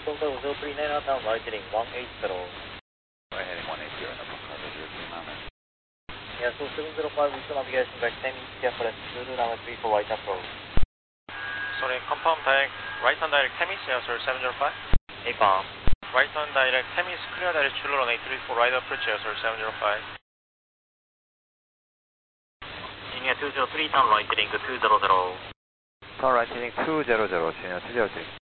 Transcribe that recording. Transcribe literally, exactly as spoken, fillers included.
Delta zero three nine outbound, right heading one eight zero. Right heading one eight zero, November Delta zero three nine. Yeah, so seven zero five, we still navigation back ten east, T F R S Zulu, runway three four right approach. Sorry, confirm direct, right on direct Temis, yeah, sir, seven zero five. eight bomb. Right on direct Temis, clear direct Zulu, runway three four right approach, yeah, sir, seven zero five. Junior two zero three, turn right heading to two zero zero. Turn right heading two zero zero, Junior two zero three.